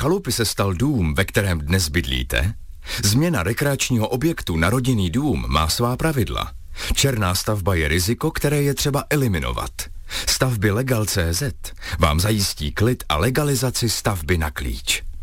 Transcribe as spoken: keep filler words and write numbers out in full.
chalupy se stal dům, ve kterém dnes bydlíte? Změna rekreačního objektu na rodinný dům má svá pravidla. Černá stavba je riziko, které je třeba eliminovat. Stavby Legal tečka cé zet vám zajistí klid a legalizaci stavby na klíč.